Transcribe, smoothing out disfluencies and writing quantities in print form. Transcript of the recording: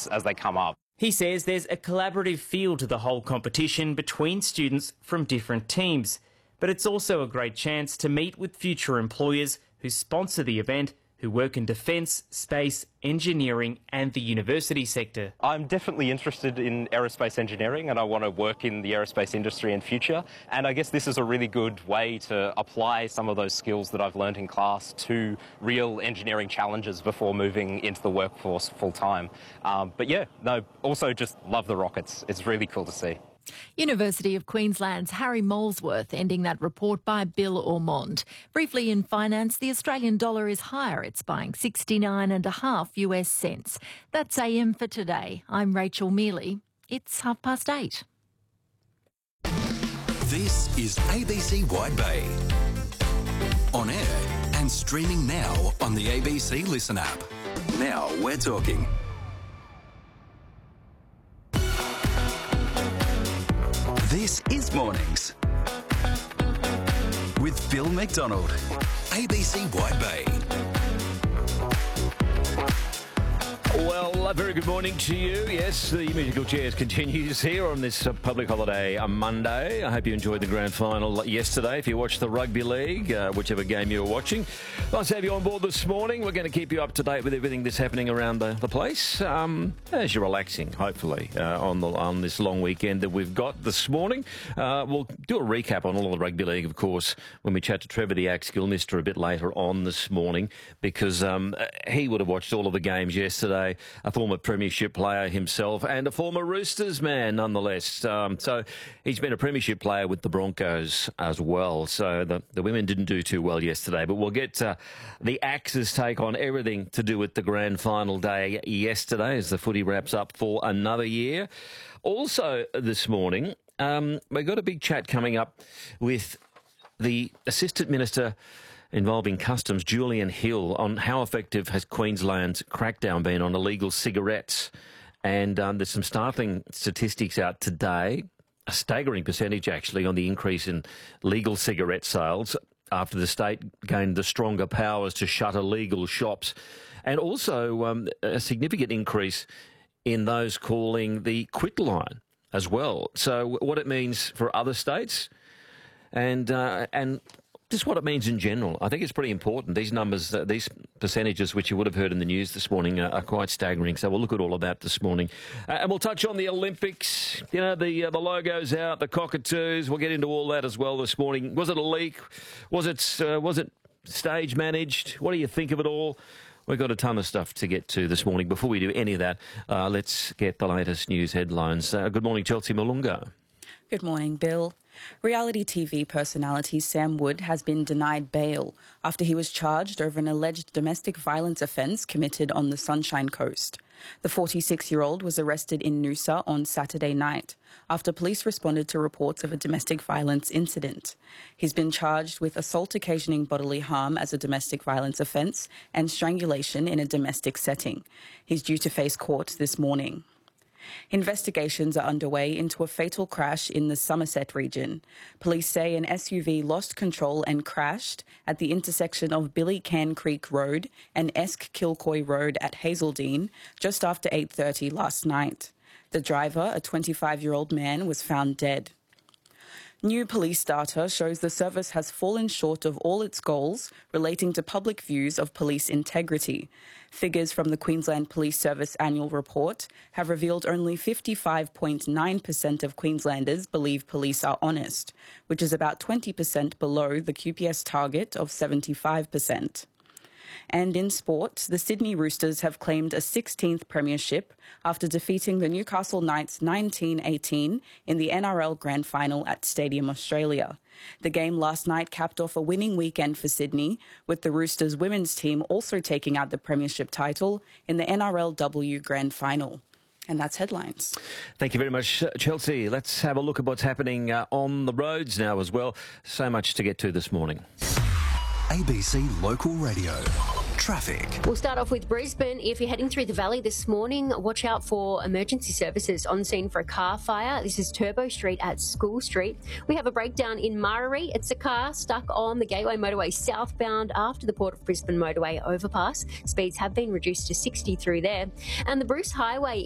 rockets as they come up. He says there's a collaborative feel to the whole competition between students from different teams, but it's also a great chance to meet with future employers who sponsor the event, who work in defence, space, engineering and the university sector. I'm definitely interested in aerospace engineering and I want to work in the aerospace industry in future. And I guess this is a really good way to apply some of those skills that I've learned in class to real engineering challenges before moving into the workforce full time. But yeah, no, also just love the rockets. It's really cool to see. University of Queensland's Harry Molesworth ending that report by Bill Ormond. Briefly in finance, the Australian dollar is higher. It's buying 69.5 US cents. That's AM for today. I'm Rachel Mealy. It's 8:30. This is ABC Wide Bay. On air and streaming now on the ABC Listen app. Now we're talking. This is Mornings with Bill McDonald, ABC Wide Bay. Well, a very good morning to you. Yes, the musical chairs continues here on this public holiday on Monday. I hope you enjoyed the grand final yesterday. If you watched the rugby league, whichever game you were watching, nice to have you on board this morning. We're going to keep you up to date with everything that's happening around the place as you're relaxing, hopefully, on this long weekend that we've got this morning. We'll do a recap on all of the rugby league, of course, when we chat to Trevor the Axe-Gilmister a bit later on this morning, because he would have watched all of the games yesterday. A former premiership player himself and a former Roosters man nonetheless. So he's been a premiership player with the Broncos as well. So the women didn't do too well yesterday, but we'll get the Axe's take on everything to do with the grand final day yesterday as the footy wraps up for another year. Also this morning, we've got a big chat coming up with the Assistant Minister involving Customs, Julian Hill, on how effective has Queensland's crackdown been on illegal cigarettes. And there's some startling statistics out today, a staggering percentage actually on the increase in legal cigarette sales after the state gained the stronger powers to shut illegal shops, and also a significant increase in those calling the quit line as well. So what it means for other states and just what it means in general. I think it's pretty important. These numbers, these percentages, which you would have heard in the news this morning, are quite staggering. So we'll look at all of that this morning. And we'll touch on the Olympics. You know, the logo's out, the cockatoos. We'll get into all that as well this morning. Was it a leak? Was it stage managed? What do you think of it all? We've got a ton of stuff to get to this morning. Before we do any of that, let's get the latest news headlines. Good morning, Chelsea Malunga. Good morning, Bill. Reality TV personality Sam Wood has been denied bail after he was charged over an alleged domestic violence offence committed on the Sunshine Coast. The 46-year-old was arrested in Noosa on Saturday night after police responded to reports of a domestic violence incident. He's been charged with assault occasioning bodily harm as a domestic violence offence and strangulation in a domestic setting. He's due to face court this morning. Investigations are underway into a fatal crash in the Somerset region. Police say an SUV lost control and crashed at the intersection of Billy Can Creek Road and Esk Kilcoy Road at Hazeldean just after 8:30 last night. The driver, a 25-year-old man, was found dead. New police data shows the service has fallen short of all its goals relating to public views of police integrity. Figures from the Queensland Police Service annual report have revealed only 55.9% of Queenslanders believe police are honest, which is about 20% below the QPS target of 75%. And in sport, the Sydney Roosters have claimed a 16th premiership after defeating the Newcastle Knights 19-18 in the NRL Grand Final at Stadium Australia. The game last night capped off a winning weekend for Sydney, with the Roosters women's team also taking out the premiership title in the NRLW Grand Final. And that's headlines. Thank you very much, Chelsea. Let's have a look at what's happening on the roads now as well. So much to get to this morning. ABC Local Radio. Traffic. We'll start off with Brisbane. If you're heading through the valley this morning, watch out for emergency services on scene for a car fire. This is Turbo Street at School Street. We have a breakdown in Murray. It's a car stuck on the Gateway Motorway southbound after the Port of Brisbane Motorway overpass. Speeds have been reduced to 60 through there. And the Bruce Highway